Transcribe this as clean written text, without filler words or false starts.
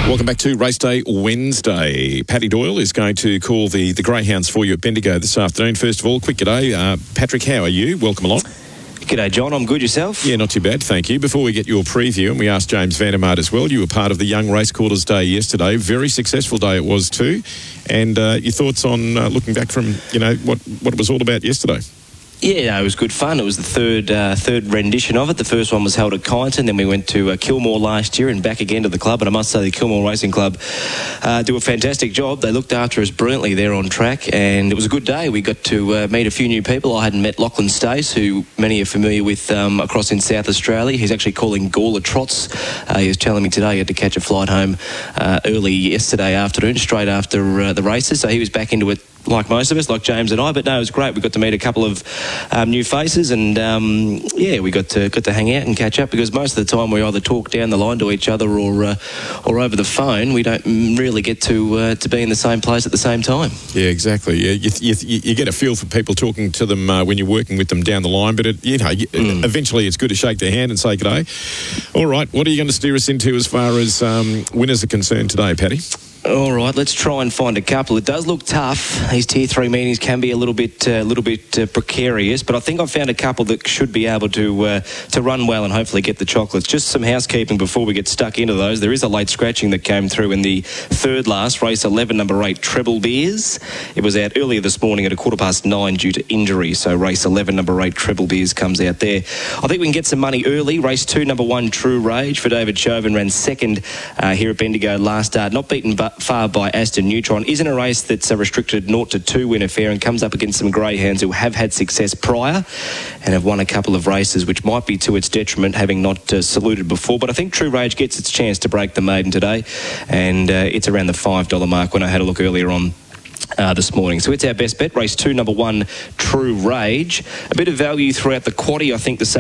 Welcome back to Race Day Wednesday. Paddy Doyle is going to call the greyhounds for you at Bendigo this afternoon. First of all, quick g'day. Patrick, how are you? Welcome along. G'day, John. I'm good. Yourself? Yeah, not too bad, thank you. Before we get your preview, and we asked James Vandermaat as well, you were part of the Young Racequarters Day yesterday. Very successful day it was too. And your thoughts on looking back from, what it was all about yesterday? Yeah, it was good fun. It was the third rendition of it. The first one was held at Kyneton, then we went to Kilmore last year and back again to the club. And I must say the Kilmore Racing Club do a fantastic job. They looked after us brilliantly there on track, and it was a good day. We got to meet a few new people. I hadn't met Lachlan Stace, who many are familiar with across in South Australia. He's actually calling Gawler Trots. He was telling me today he had to catch a flight home early yesterday afternoon, straight after the races. So he was back into it like most of us, like James and I. But no, it was great. We got to meet a couple of new faces, and we got to hang out and catch up, because most of the time we either talk down the line to each other or over the phone. We don't really get to be in the same place at the same time. Yeah, exactly. Yeah, you get a feel for people talking to them when you're working with them down the line, but eventually it's good to shake their hand and say g'day. All right, what are you going to steer us into as far as winners are concerned today, Paddy? All right, let's try and find a couple. It does look tough. These Tier 3 meetings can be a little bit precarious, but I think I've found a couple that should be able to run well and hopefully get the chocolates. Just some housekeeping before we get stuck into those. There is a late scratching that came through in the third last, race 11, number 8, Treble Beers. It was out earlier this morning at 9:15 due to injury, so race 11, number 8, Treble Beers comes out there. I think we can get some money early. Race 2, number 1, True Rage for David Chauvin, ran second here at Bendigo last start. Not beaten far by Aston Neutron. Is in a race that's restricted 0 to 2 win affair, and comes up against some greyhounds who have had success prior and have won a couple of races, which might be to its detriment, having not saluted before. But I think True Rage gets its chance to break the maiden today, and it's around the $5 mark when I had a look earlier on this morning. So it's our best bet. Race 2, number 1, True Rage. A bit of value throughout the quaddie, I think, the